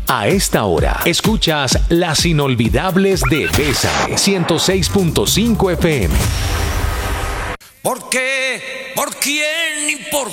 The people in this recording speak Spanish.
A esta hora, escuchas Las Inolvidables de Bésame, 106.5 FM. ¿Por qué? ¿Por quién? ¿Y por